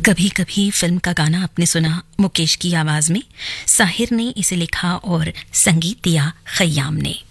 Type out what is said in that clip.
कभी कभी फिल्म का गाना आपने सुना मुकेश की आवाज में। साहिर ने इसे लिखा और संगीत दिया खय्याम ने।